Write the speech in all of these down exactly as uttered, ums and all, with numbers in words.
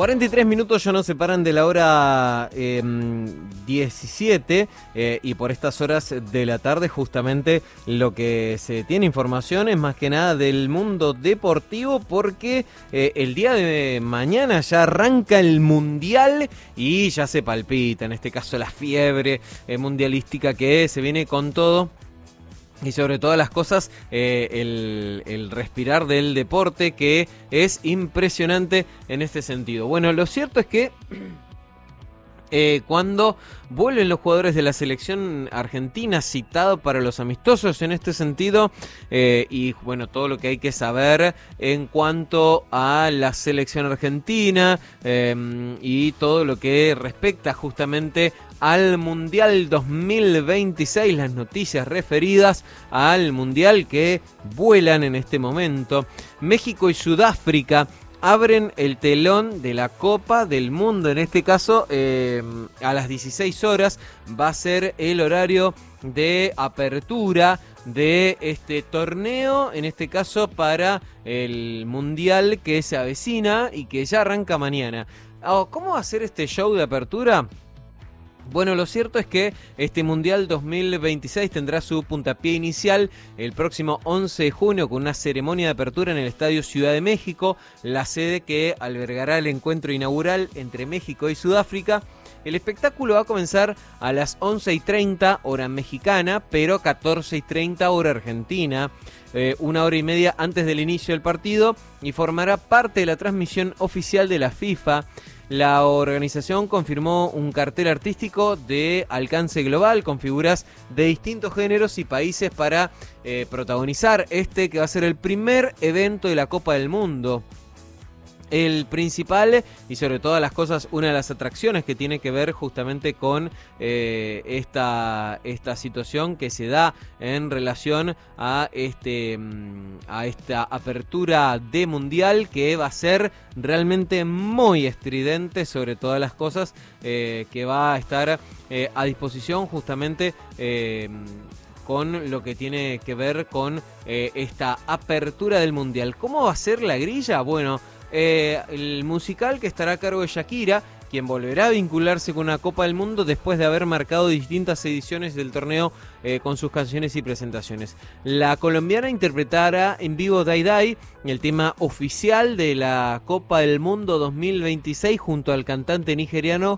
cuarenta y tres minutos ya nos separan de la hora eh, diecisiete eh, y por estas horas de la tarde justamente lo que se tiene información es más que nada del mundo deportivo porque eh, el día de mañana ya arranca el Mundial y ya se palpita, en este caso la fiebre eh, mundialística que se viene con todo. Y sobre todas las cosas, eh, el, el respirar del deporte, que es impresionante en este sentido. Bueno, lo cierto es que eh, cuando vuelven los jugadores de la selección argentina citados para los amistosos en este sentido, eh, y bueno, todo lo que hay que saber en cuanto a la selección argentina eh, y todo lo que respecta justamente al Mundial dos mil veintiséis, las noticias referidas al Mundial que vuelan en este momento. México y Sudáfrica abren el telón de la Copa del Mundo, en este caso eh, a las dieciséis horas va a ser el horario de apertura de este torneo, en este caso para el Mundial que se avecina y que ya arranca mañana. Oh, ¿cómo va a ser este show de apertura? Bueno, lo cierto es que este Mundial dos mil veintiséis tendrá su puntapié inicial el próximo once de junio con una ceremonia de apertura en el Estadio Ciudad de México, la sede que albergará el encuentro inaugural entre México y Sudáfrica. El espectáculo va a comenzar a las once y treinta hora mexicana, pero catorce y treinta hora argentina, eh, una hora y media antes del inicio del partido, y formará parte de la transmisión oficial de la FIFA. La organización confirmó un cartel artístico de alcance global con figuras de distintos géneros y países para eh, protagonizar este que va a ser el primer evento de la Copa del Mundo. El principal y sobre todas las cosas una de las atracciones que tiene que ver justamente con eh, esta, esta situación que se da en relación a, este, a esta apertura de Mundial, que va a ser realmente muy estridente sobre todas las cosas, eh, que va a estar eh, a disposición justamente eh, con lo que tiene que ver con eh, esta apertura del Mundial. ¿Cómo va a ser la grilla? Bueno, Eh, el musical que estará a cargo de Shakira, quien volverá a vincularse con una Copa del Mundo después de haber marcado distintas ediciones del torneo eh, con sus canciones y presentaciones. La colombiana interpretará en vivo Dai Dai, el tema oficial de la Copa del Mundo dos mil veintiséis, junto al cantante nigeriano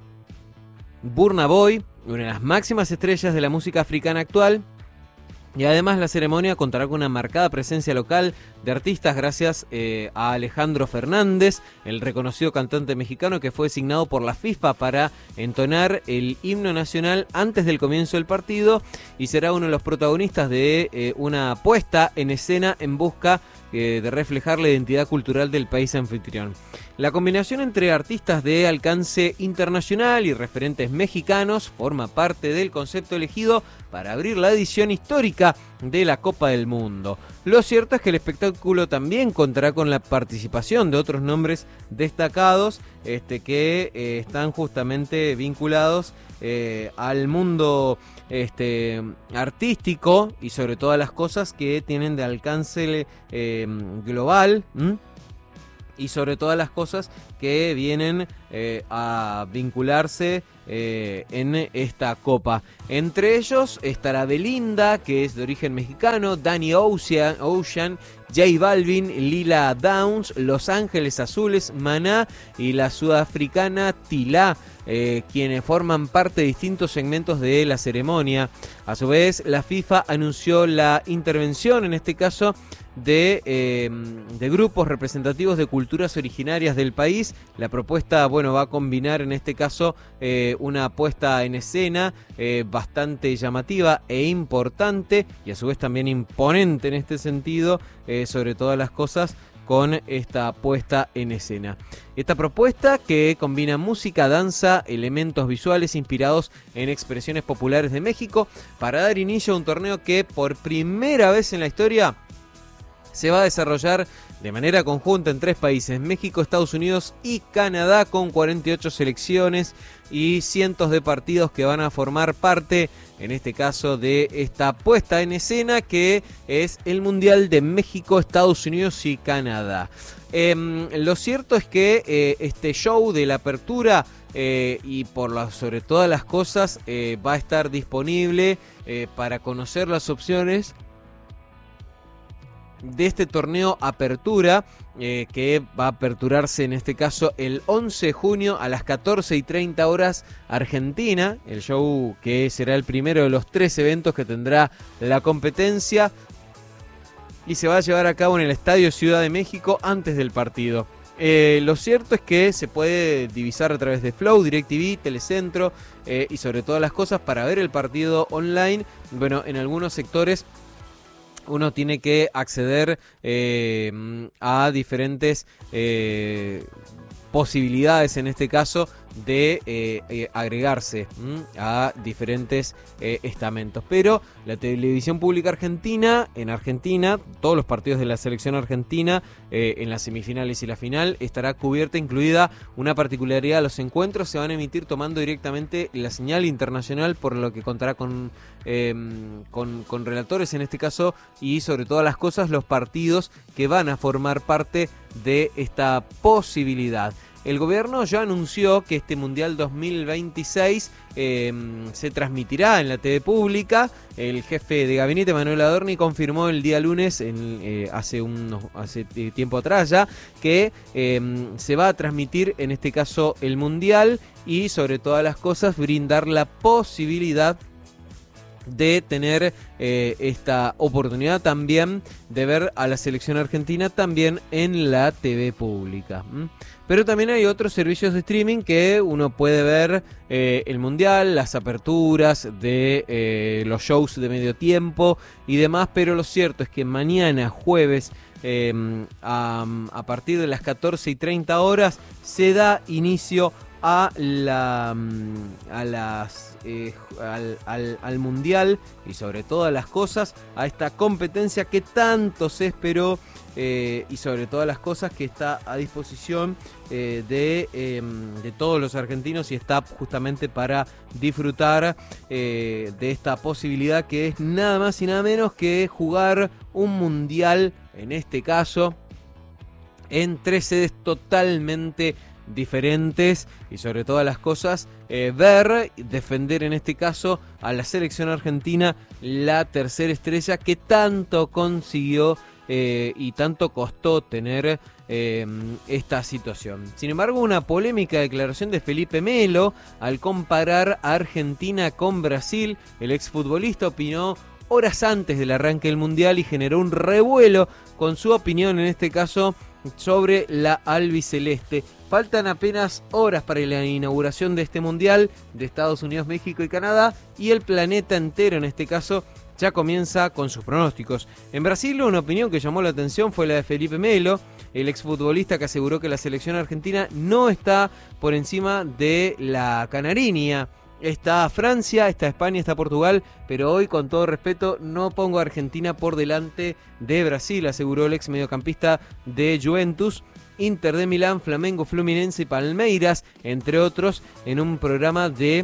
Burna Boy, una de las máximas estrellas de la música africana actual. Y además la ceremonia contará con una marcada presencia local de artistas gracias eh, a Alejandro Fernández, el reconocido cantante mexicano que fue designado por la FIFA para entonar el himno nacional antes del comienzo del partido y será uno de los protagonistas de eh, una puesta en escena en busca eh, de reflejar la identidad cultural del país anfitrión. La combinación entre artistas de alcance internacional y referentes mexicanos forma parte del concepto elegido para abrir la edición histórica de la Copa del Mundo. Lo cierto es que el espectáculo también contará con la participación de otros nombres destacados este, que eh, están justamente vinculados eh, al mundo este, artístico y sobre todas las cosas que tienen de alcance eh, global. ¿Mm? Y sobre todas las cosas que vienen eh, a vincularse eh, en esta copa. Entre ellos estará Belinda, que es de origen mexicano, Danny Ocean, Ocean, J Balvin, Lila Downs, Los Ángeles Azules, Maná y la sudafricana Tila, eh, quienes forman parte de distintos segmentos de la ceremonia. A su vez, la FIFA anunció la intervención, en este caso, De, eh, de grupos representativos de culturas originarias del país. La propuesta, bueno, va a combinar en este caso eh, una puesta en escena eh, bastante llamativa e importante y a su vez también imponente en este sentido, eh, sobre todas las cosas, con esta puesta en escena. Esta propuesta que combina música, danza, elementos visuales inspirados en expresiones populares de México para dar inicio a un torneo que por primera vez en la historia se va a desarrollar de manera conjunta en tres países, México, Estados Unidos y Canadá, con cuarenta y ocho selecciones y cientos de partidos que van a formar parte, en este caso, de esta puesta en escena que es el Mundial de México, Estados Unidos y Canadá. Eh, lo cierto es que eh, este show de la apertura eh, y por la, sobre todas las cosas eh, va a estar disponible eh, para conocer las opciones de este torneo Apertura, eh, que va a aperturarse en este caso el once de junio a las catorce y treinta horas Argentina, el show que será el primero de los tres eventos que tendrá la competencia y se va a llevar a cabo en el Estadio Ciudad de México antes del partido. Eh, lo cierto es que se puede divisar a través de Flow, DirecTV, Telecentro eh, y sobre todas las cosas para ver el partido online. Bueno, en algunos sectores uno tiene que acceder eh, a diferentes eh, posibilidades, en este caso, de eh, eh, agregarse ¿m? a diferentes eh, estamentos. Pero la televisión pública argentina, en Argentina, todos los partidos de la selección argentina, eh, en las semifinales y la final, estará cubierta, incluida una particularidad: los encuentros se van a emitir tomando directamente la señal internacional, por lo que contará con, eh, con, con relatores en este caso, y sobre todas las cosas los partidos que van a formar parte de esta posibilidad. El gobierno ya anunció que este Mundial dos mil veintiséis eh, se transmitirá en la T V pública. El jefe de gabinete, Manuel Adorni, confirmó el día lunes, en, eh, hace, unos, hace tiempo atrás ya, que eh, se va a transmitir en este caso el Mundial y sobre todas las cosas brindar la posibilidad de tener eh, esta oportunidad también de ver a la selección argentina también en la T V pública. ¿Mm? Pero también hay otros servicios de streaming que uno puede ver eh, el Mundial, las aperturas de eh, los shows de medio tiempo y demás, pero lo cierto es que mañana jueves eh, a, a partir de las catorce y treinta horas se da inicio a la a las eh, al, al, al mundial y sobre todas las cosas a esta competencia que tanto se esperó eh, y sobre todas las cosas que está a disposición eh, de, eh, de todos los argentinos y está justamente para disfrutar eh, de esta posibilidad que es nada más y nada menos que jugar un mundial, en este caso en tres sedes totalmente diferentes y sobre todas las cosas eh, ver, defender en este caso a la selección argentina, la tercera estrella que tanto consiguió eh, y tanto costó tener eh, esta situación. Sin embargo, una polémica declaración de Felipe Melo al comparar a Argentina con Brasil. El exfutbolista opinó horas antes del arranque del Mundial y generó un revuelo con su opinión, en este caso, sobre la albiceleste. Faltan apenas horas para la inauguración de este Mundial de Estados Unidos, México y Canadá, y el planeta entero, en este caso, ya comienza con sus pronósticos. En Brasil, una opinión que llamó la atención fue la de Felipe Melo, el exfutbolista que aseguró que la selección argentina no está por encima de la Canariña. Está Francia, está España, está Portugal, pero hoy, con todo respeto, no pongo a Argentina por delante de Brasil, aseguró el ex mediocampista de Juventus, Inter de Milán, Flamengo, Fluminense y Palmeiras, entre otros, en un programa de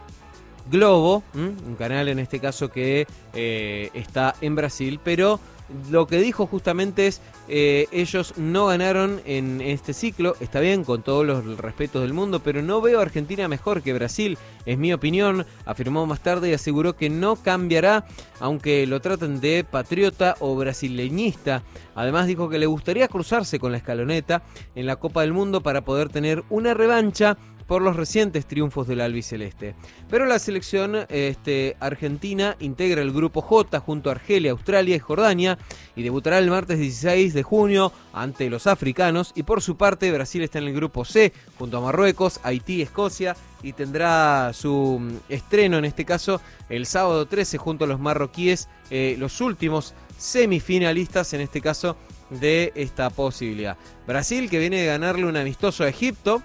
Globo, ¿m? un canal en este caso que eh, está en Brasil, pero lo que dijo justamente es, eh, ellos no ganaron en este ciclo, está bien, con todos los respetos del mundo, pero no veo a Argentina mejor que Brasil, es mi opinión, afirmó más tarde y aseguró que no cambiará, aunque lo traten de patriota o brasileñista. Además dijo que le gustaría cruzarse con la escaloneta en la Copa del Mundo para poder tener una revancha por los recientes triunfos del albiceleste. Pero la selección este, argentina integra el grupo J junto a Argelia, Australia y Jordania y debutará el martes dieciséis de junio ante los africanos. Y por su parte, Brasil está en el grupo C junto a Marruecos, Haití y Escocia y tendrá su estreno en este caso el sábado trece junto a los marroquíes, eh, los últimos semifinalistas en este caso de esta posibilidad. Brasil, que viene de ganarle un amistoso a Egipto,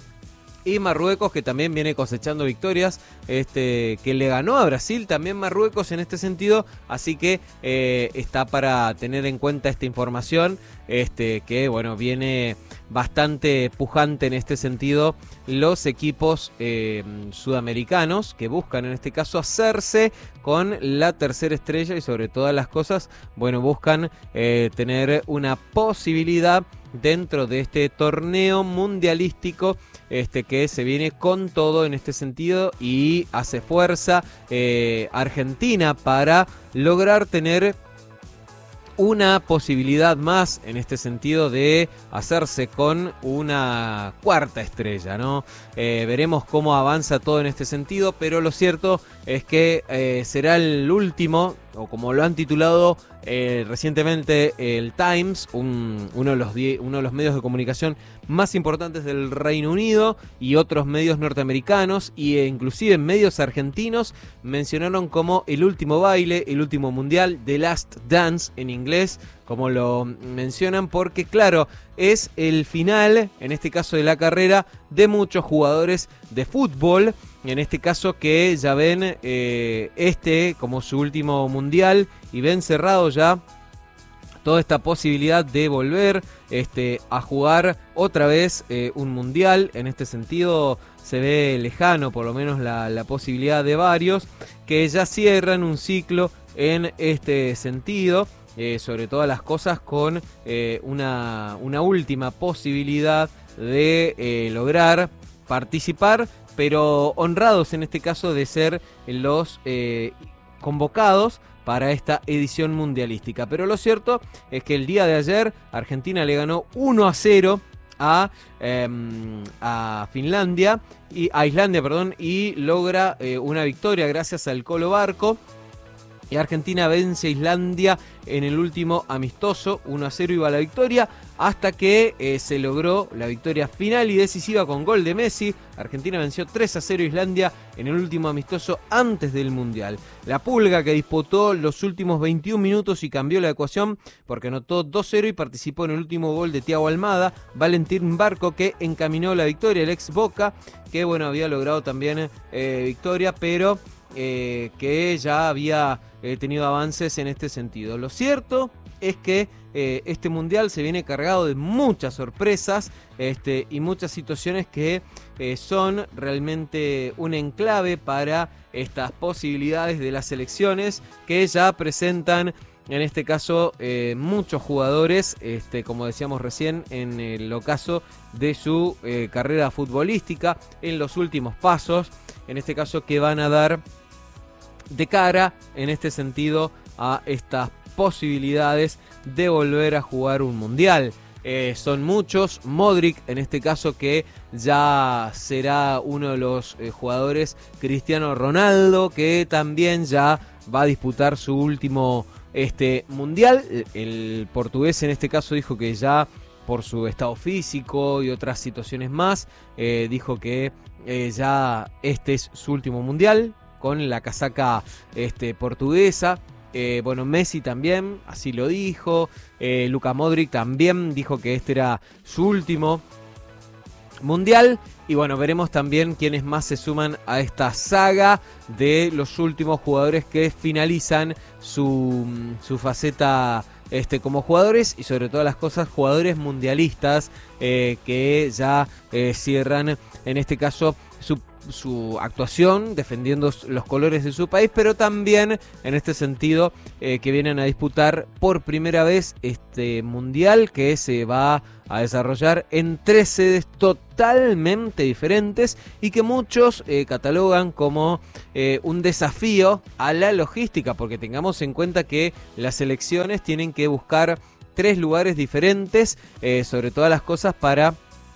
y Marruecos, que también viene cosechando victorias, este, que le ganó a Brasil también Marruecos en este sentido, así que eh, está para tener en cuenta esta información, este, que bueno, viene bastante pujante en este sentido los equipos eh, sudamericanos que buscan en este caso hacerse con la tercera estrella y sobre todas las cosas, bueno, buscan eh, tener una posibilidad dentro de este torneo mundialístico este, que se viene con todo en este sentido y hace fuerza eh, Argentina para lograr tener una posibilidad más en este sentido de hacerse con una cuarta estrella, ¿no? Eh, veremos cómo avanza todo en este sentido, pero lo cierto es que eh, será el último, o como lo han titulado eh, recientemente el Times, un, uno, de los die, uno de los medios de comunicación más importantes del Reino Unido y otros medios norteamericanos e inclusive medios argentinos mencionaron como el último baile, el último mundial, The Last Dance en inglés, como lo mencionan, porque claro, es el final, en este caso de la carrera, de muchos jugadores de fútbol, en este caso que ya ven eh, este como su último mundial y ven cerrado ya toda esta posibilidad de volver este, a jugar otra vez eh, un mundial. En este sentido se ve lejano por lo menos la, la posibilidad de varios que ya cierran un ciclo en este sentido. Eh, sobre todas las cosas con eh, una, una última posibilidad de eh, lograr participar, pero honrados en este caso de ser los eh, convocados para esta edición mundialística. Pero lo cierto es que el día de ayer Argentina le ganó uno a cero a, eh, a Finlandia, y, a Islandia, perdón, y logra eh, una victoria gracias al Colo Barco. Y Argentina vence a Islandia en el último amistoso, uno a cero iba la victoria, hasta que eh, se logró la victoria final y decisiva con gol de Messi. Argentina venció tres a cero a Islandia en el último amistoso antes del Mundial. La Pulga, que disputó los últimos veintiún minutos y cambió la ecuación porque anotó dos cero y participó en el último gol de Thiago Almada. Valentín Barco, que encaminó la victoria, el ex Boca, que bueno, había logrado también eh, victoria, pero eh, que ya había eh, tenido avances en este sentido. Lo cierto es que eh, este mundial se viene cargado de muchas sorpresas este, y muchas situaciones que eh, son realmente un enclave para estas posibilidades de las selecciones que ya presentan, en este caso, eh, muchos jugadores, este, como decíamos recién, en el ocaso de su eh, carrera futbolística, en los últimos pasos, en este caso que van a dar de cara, en este sentido, a estas posibilidades de volver a jugar un mundial. Eh, son muchos. Modric, en este caso, que ya será uno de los eh, jugadores. Cristiano Ronaldo, que también ya va a disputar su último este mundial. El portugués, en este caso, dijo que ya por su estado físico y otras situaciones más, eh, dijo que eh, ya este es su último mundial con la casaca este, portuguesa. Eh, bueno, Messi también así lo dijo. eh, Luka Modric también dijo que este era su último mundial. Y bueno, veremos también quiénes más se suman a esta saga de los últimos jugadores que finalizan su, su faceta este, como jugadores, y sobre todas las cosas jugadores mundialistas eh, que ya eh, cierran, en este caso, su su actuación defendiendo los colores de su país, pero también en este sentido eh, que vienen a disputar por primera vez este mundial, que se va a desarrollar en tres sedes totalmente diferentes y que muchos eh, catalogan como eh, un desafío a la logística, porque tengamos en cuenta que las selecciones tienen que buscar tres lugares diferentes, eh, sobre todas las cosas, para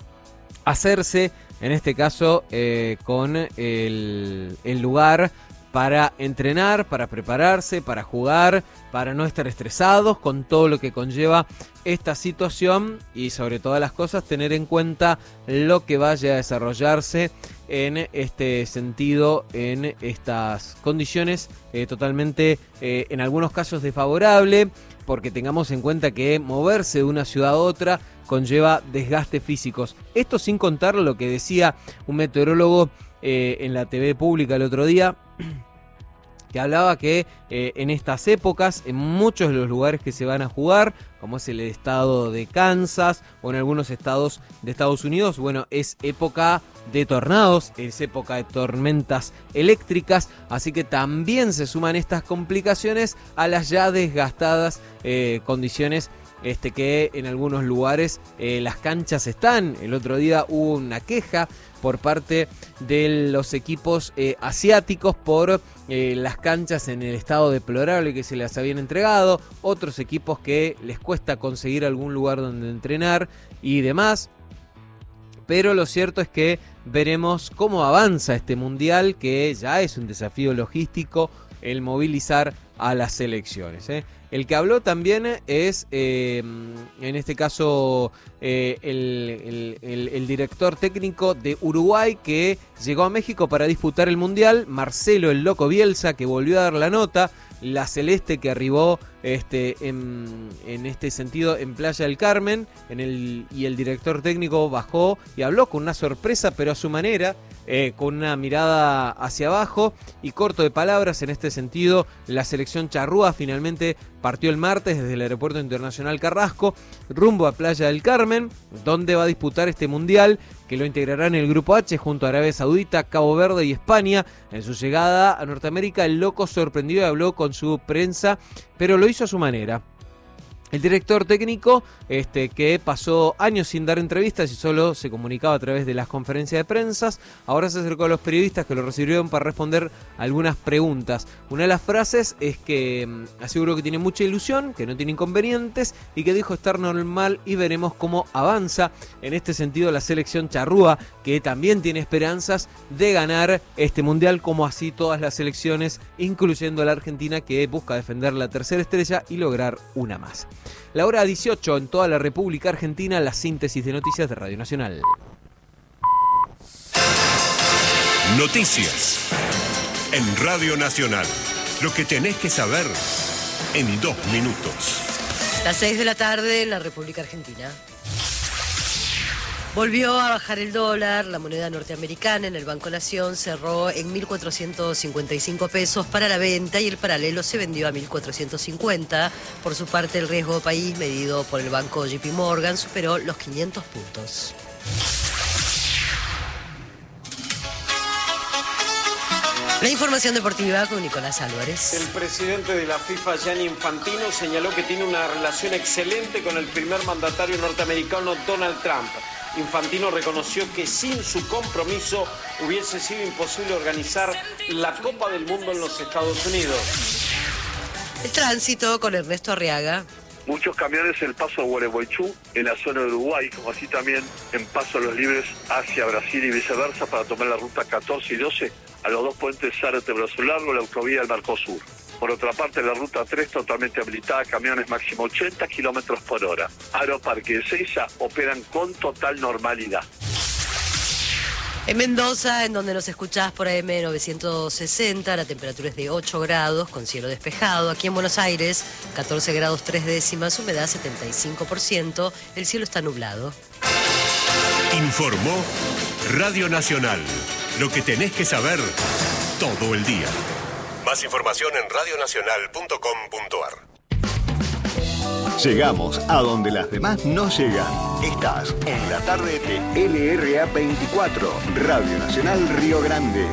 hacerse, en este caso, eh, con el, el lugar para entrenar, para prepararse, para jugar, para no estar estresados con todo lo que conlleva esta situación, y sobre todas las cosas tener en cuenta lo que vaya a desarrollarse en este sentido, en estas condiciones eh, totalmente, eh, en algunos casos desfavorable, porque tengamos en cuenta que moverse de una ciudad a otra conlleva desgastes físicos. Esto sin contar lo que decía un meteorólogo eh, en la T V pública el otro día, que hablaba que eh, en estas épocas, en muchos de los lugares que se van a jugar, como es el estado de Kansas o en algunos estados de Estados Unidos, bueno, es época de tornados, es época de tormentas eléctricas, así que también se suman estas complicaciones a las ya desgastadas eh, condiciones Este, que en algunos lugares eh, las canchas están. El otro día hubo una queja por parte de los equipos eh, asiáticos por eh, las canchas en el estado deplorable que se les habían entregado, otros equipos que les cuesta conseguir algún lugar donde entrenar y demás. Pero lo cierto es que veremos cómo avanza este mundial, que ya es un desafío logístico el movilizar a las selecciones, ¿eh? El que habló también es, eh, en este caso, eh, el, el, el, el director técnico de Uruguay, que llegó a México para disputar el Mundial, Marcelo el Loco Bielsa, que volvió a dar la nota, la celeste que arribó este, en, en este sentido en Playa del Carmen, en el, y el director técnico bajó y habló con una sorpresa, pero a su manera, eh, con una mirada hacia abajo y corto de palabras. En este sentido, la selección charrúa finalmente partió el martes desde el Aeropuerto Internacional Carrasco rumbo a Playa del Carmen, donde va a disputar este mundial, que lo integrará en el Grupo H junto a Arabia Saudita, Cabo Verde y España. En su llegada a Norteamérica, el Loco sorprendió y habló con su prensa, pero lo hizo a su manera. El director técnico, este, que pasó años sin dar entrevistas y solo se comunicaba a través de las conferencias de prensa, ahora se acercó a los periodistas que lo recibieron para responder algunas preguntas. Una de las frases es que mmm, aseguró que tiene mucha ilusión, que no tiene inconvenientes y que dijo estar normal y veremos cómo avanza. En este sentido, la selección charrúa, que también tiene esperanzas de ganar este mundial, como así todas las selecciones, incluyendo la Argentina, que busca defender la tercera estrella y lograr una más. La hora dieciocho en toda la República Argentina, la síntesis de noticias de Radio Nacional. Noticias en Radio Nacional. Lo que tenés que saber en dos minutos. Las seis de la tarde en la República Argentina. Volvió a bajar el dólar, la moneda norteamericana en el Banco Nación cerró en mil cuatrocientos cincuenta y cinco pesos para la venta y el paralelo se vendió a mil cuatrocientos cincuenta. Por su parte, el riesgo país medido por el banco J P Morgan superó los quinientos puntos. La información deportiva con Nicolás Álvarez. El presidente de la FIFA, Gianni Infantino, señaló que tiene una relación excelente con el primer mandatario norteamericano, Donald Trump. Infantino reconoció que sin su compromiso hubiese sido imposible organizar la Copa del Mundo en los Estados Unidos. El tránsito con Ernesto Arriaga. Muchos camiones en el paso de Gualeguaychú, en la zona de Uruguay, como así también en Paso de los Libres hacia Brasil y viceversa, para tomar la ruta catorce y doce a los dos puentes Zárate-Brazo Largo, la autovía del Mercosur. Por otra parte, la ruta tres totalmente habilitada, camiones máximo ochenta kilómetros por hora. Aeroparque de Ezeiza operan con total normalidad. En Mendoza, en donde nos escuchás por A M novecientos sesenta, la temperatura es de ocho grados, con cielo despejado. Aquí en Buenos Aires, catorce grados tres décimas, humedad setenta y cinco por ciento, el cielo está nublado. Informó Radio Nacional. Lo que tenés que saber todo el día. Más información en radio nacional punto com punto a r. Llegamos a donde las demás no llegan. Estás en la tarde de L R A veinticuatro, Radio Nacional Río Grande.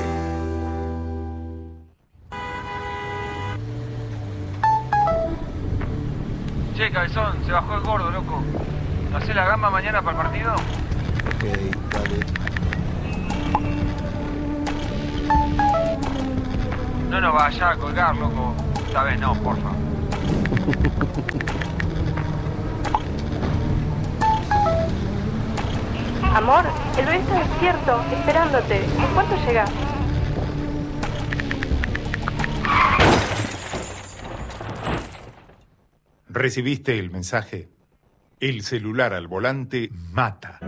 Che, cabezón, se bajó el gordo, loco. ¿No hacés la gamba mañana para el partido? Ok, dale. No nos vaya a colgar, loco. Esta vez no, porfa. Amor, el bebé está despierto, esperándote. ¿En cuánto llegás? ¿Recibiste el mensaje? El celular al volante mata.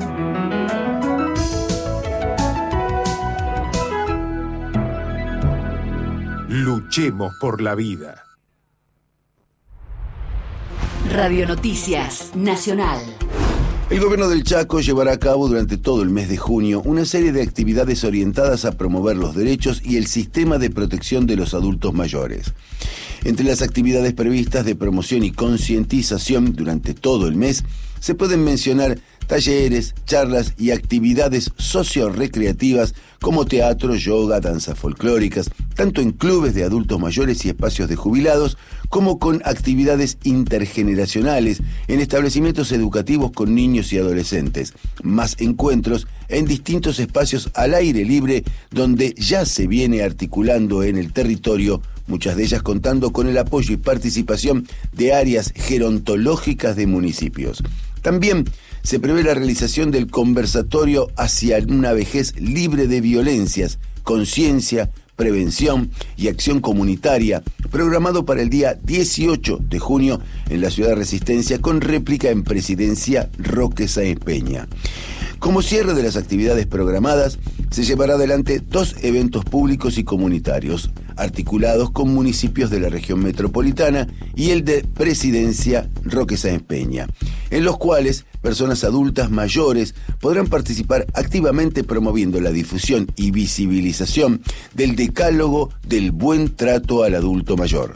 Luchemos por la vida. Radio Noticias Nacional. El gobierno del Chaco llevará a cabo durante todo el mes de junio una serie de actividades orientadas a promover los derechos y el sistema de protección de los adultos mayores. Entre las actividades previstas de promoción y concientización durante todo el mes se pueden mencionar talleres, charlas y actividades socio-recreativas como teatro, yoga, danzas folclóricas, tanto en clubes de adultos mayores y espacios de jubilados, como con actividades intergeneracionales en establecimientos educativos con niños y adolescentes, más encuentros en distintos espacios al aire libre donde ya se viene articulando en el territorio, muchas de ellas contando con el apoyo y participación de áreas gerontológicas de municipios. También se prevé la realización del conversatorio hacia una vejez libre de violencias, conciencia, prevención y acción comunitaria, programado para el día dieciocho de junio en la ciudad de Resistencia, con réplica en Presidencia Roque Sáenz Peña. Como cierre de las actividades programadas, se llevará adelante dos eventos públicos y comunitarios, articulados con municipios de la región metropolitana y el de Presidencia Roque Sáenz Peña, en los cuales personas adultas mayores podrán participar activamente promoviendo la difusión y visibilización del decálogo del buen trato al adulto mayor.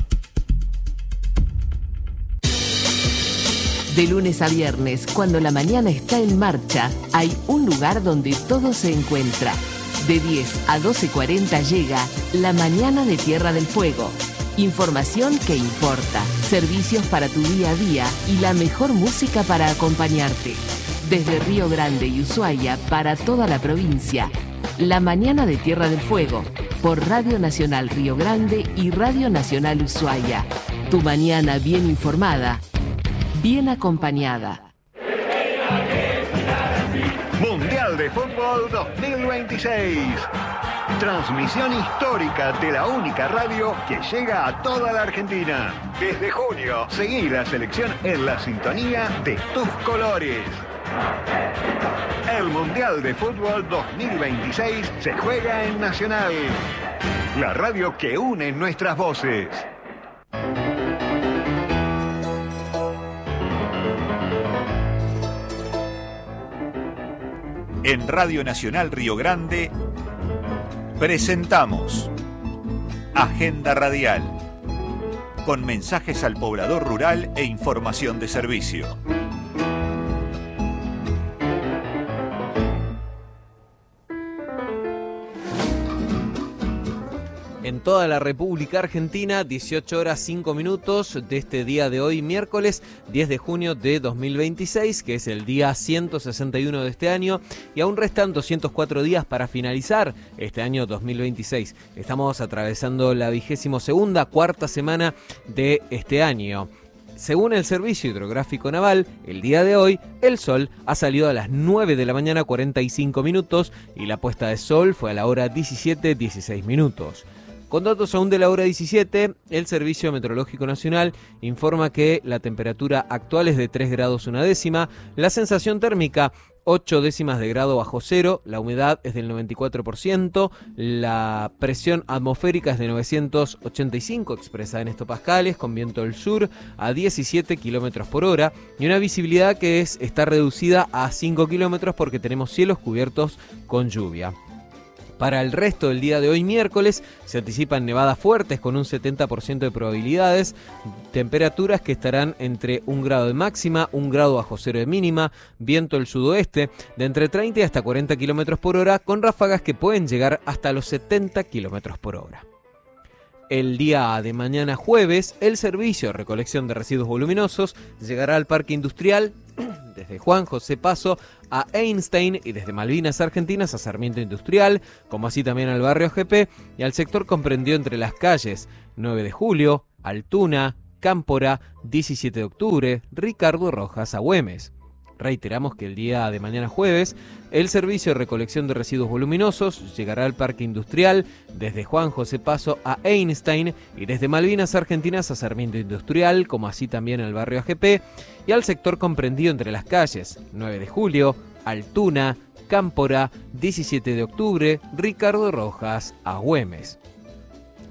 De lunes a viernes, cuando la mañana está en marcha, hay un lugar donde todo se encuentra. De diez a doce cuarenta llega La Mañana de Tierra del Fuego. Información que importa, servicios para tu día a día y la mejor música para acompañarte. Desde Río Grande y Ushuaia para toda la provincia. La Mañana de Tierra del Fuego, por Radio Nacional Río Grande y Radio Nacional Ushuaia. Tu mañana bien informada, bien acompañada. Mundial de Fútbol dos mil veintiséis. Transmisión histórica de la única radio que llega a toda la Argentina. Desde junio, seguí la selección en la sintonía de tus colores. El Mundial de Fútbol dos mil veintiséis se juega en Nacional, la radio que une nuestras voces. En Radio Nacional Río Grande presentamos Agenda Radial, con mensajes al poblador rural e información de servicio. En toda la República Argentina, dieciocho horas cinco minutos de este día de hoy, miércoles diez de junio de dos mil veintiséis, que es el día ciento sesenta y uno de este año, y aún restan doscientos cuatro días para finalizar este año dos mil veintiséis. Estamos atravesando la vigésimo segunda, cuarta semana de este año. Según el Servicio Hidrográfico Naval, el día de hoy, el sol ha salido a las nueve de la mañana cuarenta y cinco minutos y la puesta de sol fue a la hora diecisiete dieciséis minutos. Con datos aún de la hora diecisiete, el Servicio Meteorológico Nacional informa que la temperatura actual es de tres grados una décima, la sensación térmica ocho décimas de grado bajo cero, la humedad es del noventa y cuatro por ciento, la presión atmosférica es de novecientos ochenta y cinco expresada en hectopascales, con viento del sur a diecisiete kilómetros por hora y una visibilidad que es, está reducida a cinco kilómetros porque tenemos cielos cubiertos con lluvia. Para el resto del día de hoy, miércoles, se anticipan nevadas fuertes con un setenta por ciento de probabilidades, temperaturas que estarán entre un grado de máxima, un grado bajo cero de mínima, viento del sudoeste de entre treinta y hasta cuarenta kilómetros por hora, con ráfagas que pueden llegar hasta los setenta kilómetros por hora. El día de mañana jueves, el servicio de recolección de residuos voluminosos llegará al Parque Industrial desde Juan José Paso a Einstein y desde Malvinas Argentinas a Sarmiento Industrial, como así también al barrio G P y al sector comprendido entre las calles nueve de julio, Altuna, Cámpora, diecisiete de octubre, Ricardo Rojas a Güemes. Reiteramos que el día de mañana jueves, el servicio de recolección de residuos voluminosos llegará al Parque Industrial desde Juan José Paso a Einstein y desde Malvinas Argentinas a Sarmiento Industrial, como así también al barrio A G P y al sector comprendido entre las calles nueve de julio, Altuna, Cámpora, diecisiete de octubre, Ricardo Rojas a Güemes.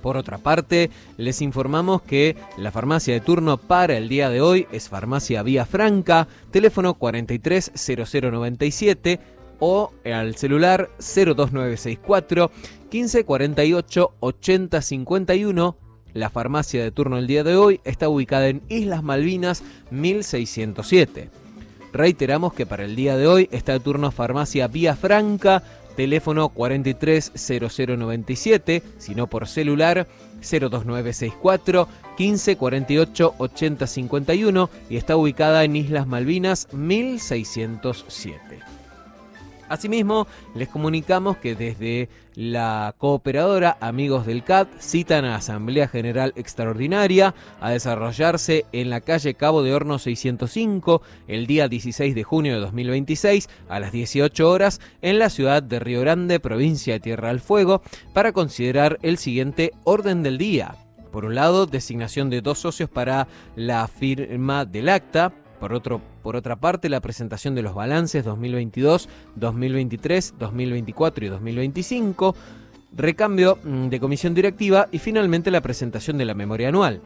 Por otra parte, les informamos que la farmacia de turno para el día de hoy es Farmacia Vía Franca, teléfono cuarenta y tres cero cero noventa y siete o al celular cero dos nueve seis cuatro quince cuarenta y ocho ochenta cincuenta y uno. La farmacia de turno el día de hoy está ubicada en Islas Malvinas mil seiscientos siete. Reiteramos que para el día de hoy está de turno Farmacia Vía Franca, teléfono cuarenta y tres cero cero noventa y siete, sino por celular cero dos nueve seis cuatro quince cuarenta y ocho ochenta cincuenta y uno y está ubicada en Islas Malvinas mil seiscientos siete. Asimismo, les comunicamos que desde la cooperadora Amigos del C A D citan a Asamblea General Extraordinaria a desarrollarse en la calle Cabo de Hornos seiscientos cinco el día dieciséis de junio de dos mil veintiséis a las dieciocho horas en la ciudad de Río Grande, provincia de Tierra del Fuego, para considerar el siguiente orden del día. Por un lado, designación de dos socios para la firma del acta. Por, otro, por otra parte, la presentación de los balances dos mil veintidós, dos mil veintitrés, dos mil veinticuatro y dos mil veinticinco, recambio de comisión directiva y finalmente la presentación de la memoria anual.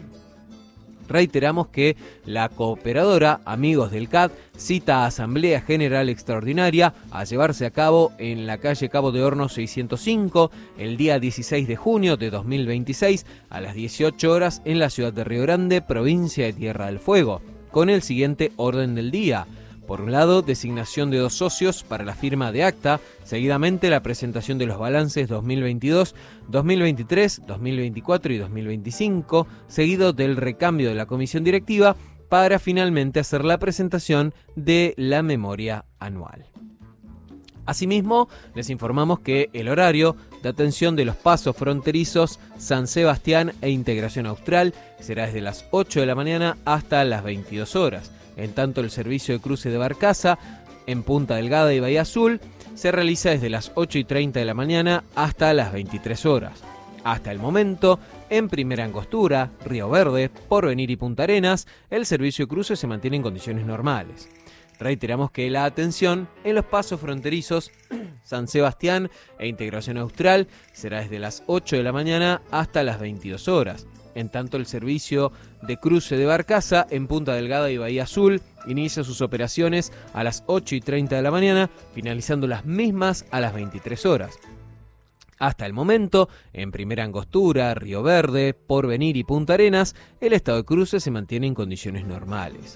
Reiteramos que la cooperadora Amigos del C A D cita a Asamblea General Extraordinaria a llevarse a cabo en la calle Cabo de Hornos seiscientos cinco el día dieciséis de junio de dos mil veintiséis a las dieciocho horas en la ciudad de Río Grande, provincia de Tierra del Fuego, con el siguiente orden del día. Por un lado, designación de dos socios para la firma de acta, seguidamente la presentación de los balances dos mil veintidós, dos mil veintitrés, dos mil veinticuatro y dos mil veinticinco, seguido del recambio de la comisión directiva para finalmente hacer la presentación de la memoria anual. Asimismo, les informamos que el horario de atención de los pasos fronterizos San Sebastián e Integración Austral será desde las ocho de la mañana hasta las veintidós horas. En tanto, el servicio de cruce de barcaza en Punta Delgada y Bahía Azul se realiza desde las ocho y treinta de la mañana hasta las veintitrés horas. Hasta el momento, en Primera Angostura, Río Verde, Porvenir y Punta Arenas, el servicio de cruce se mantiene en condiciones normales. Reiteramos que la atención en los pasos fronterizos San Sebastián e Integración Austral será desde las ocho de la mañana hasta las veintidós horas. En tanto, el servicio de cruce de barcaza en Punta Delgada y Bahía Azul inicia sus operaciones a las ocho y treinta de la mañana, finalizando las mismas a las veintitrés horas. Hasta el momento, en Primera Angostura, Río Verde, Porvenir y Punta Arenas, el estado de cruce se mantiene en condiciones normales.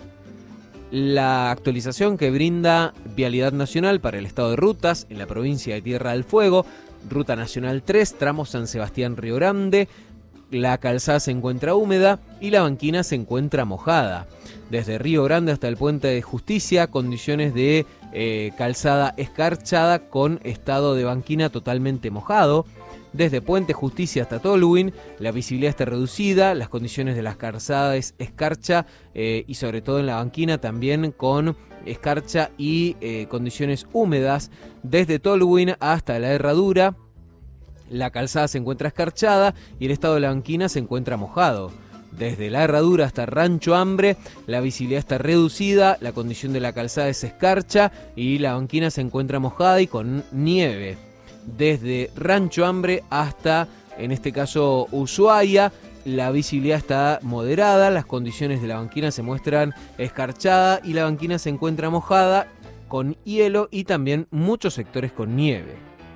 La actualización que brinda Vialidad Nacional para el estado de rutas en la provincia de Tierra del Fuego: Ruta Nacional tres, tramo San Sebastián-Río Grande, la calzada se encuentra húmeda y la banquina se encuentra mojada. Desde Río Grande hasta el Puente de Justicia, condiciones de eh, calzada escarchada con estado de banquina totalmente mojado. Desde Puente Justicia hasta Tolwyn, la visibilidad está reducida, las condiciones de las calzadas escarcha eh, y sobre todo en la banquina también con escarcha y eh, condiciones húmedas. Desde Tolwyn hasta la Herradura, la calzada se encuentra escarchada y el estado de la banquina se encuentra mojado. Desde la Herradura hasta Rancho Hambre, la visibilidad está reducida, la condición de la calzada es escarcha y la banquina se encuentra mojada y con nieve. Desde Rancho Hambre hasta, en este caso, Ushuaia, la visibilidad está moderada, las condiciones de la banquina se muestran escarchada y la banquina se encuentra mojada con hielo y también muchos sectores con nieve.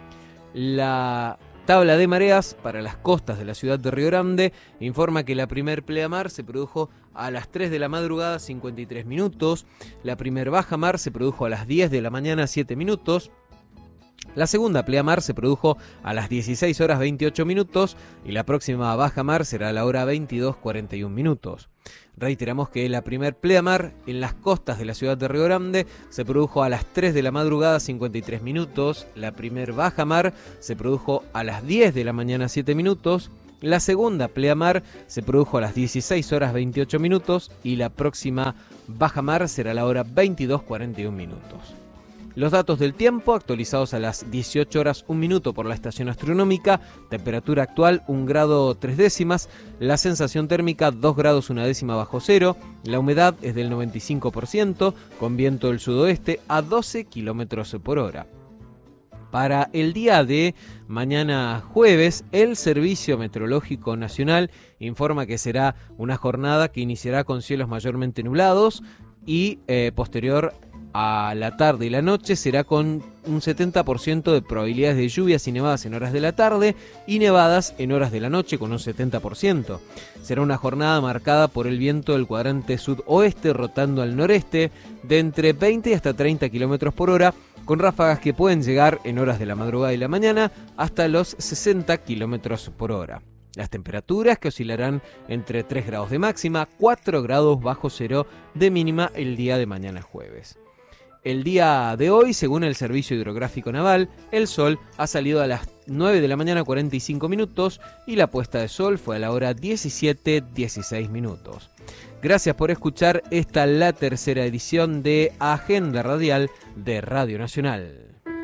La tabla de mareas para las costas de la ciudad de Río Grande informa que la primer pleamar se produjo a las tres de la madrugada cincuenta y tres minutos, la primer bajamar se produjo a las diez de la mañana siete minutos, la segunda pleamar se produjo a las dieciséis horas veintiocho minutos y la próxima bajamar será a la hora veintidós cuarenta y uno minutos. Reiteramos que la primer pleamar en las costas de la ciudad de Río Grande se produjo a las tres de la madrugada cincuenta y tres minutos, la primer bajamar se produjo a las diez de la mañana siete minutos, la segunda pleamar se produjo a las dieciséis horas veintiocho minutos y la próxima bajamar será a la hora veintidós cuarenta y uno minutos. Los datos del tiempo actualizados a las dieciocho horas un minuto por la estación astronómica: temperatura actual un grado tres décimas, la sensación térmica dos grados una décima bajo cero, la humedad es del noventa y cinco por ciento, con viento del sudoeste a doce kilómetros por hora. Para el día de mañana jueves, el Servicio Meteorológico Nacional informa que será una jornada que iniciará con cielos mayormente nublados y eh, posterior a la tarde y la noche será con un setenta por ciento de probabilidades de lluvias y nevadas en horas de la tarde y nevadas en horas de la noche con un setenta por ciento. Será una jornada marcada por el viento del cuadrante sudoeste rotando al noreste de entre veinte y hasta treinta kilómetros por hora, con ráfagas que pueden llegar en horas de la madrugada y la mañana hasta los sesenta kilómetros por hora. Las temperaturas que oscilarán entre tres grados de máxima, cuatro grados bajo cero de mínima el día de mañana jueves. El día de hoy, según el Servicio Hidrográfico Naval, el sol ha salido a las nueve de la mañana cuarenta y cinco minutos y la puesta de sol fue a la hora diecisiete dieciséis minutos. Gracias por escuchar esta la tercera edición de Agenda Radial de Radio Nacional.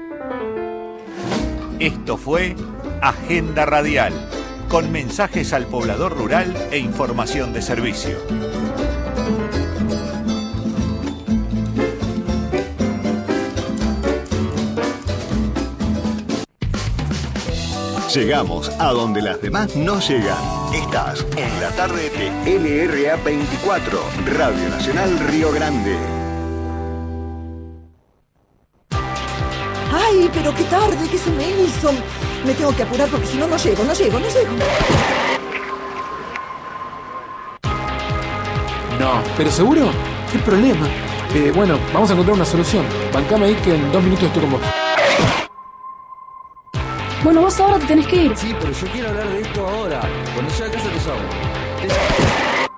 Esto fue Agenda Radial, con mensajes al poblador rural e información de servicio. Llegamos a donde las demás no llegan. Estás en la tarde de L R A veinticuatro, Radio Nacional Río Grande. ¡Ay, pero qué tarde! ¿Qué se me hizo? Me tengo que apurar porque si no, no llego, no llego, no llego. No. ¿Pero seguro? ¿Qué problema? Eh, bueno, vamos a encontrar una solución. Bancame ahí que en dos minutos estoy con vos. Bueno, vos ahora te tenés que ir. Sí, pero yo quiero hablar de esto ahora. Cuando llegue a casa te llamo.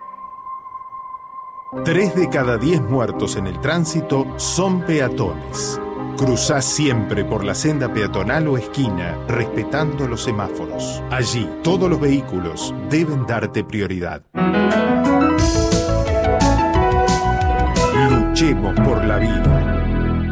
Tres de cada diez muertos en el tránsito son peatones. Cruzá siempre por la senda peatonal o esquina, respetando los semáforos. Allí, todos los vehículos deben darte prioridad. Luchemos por la vida.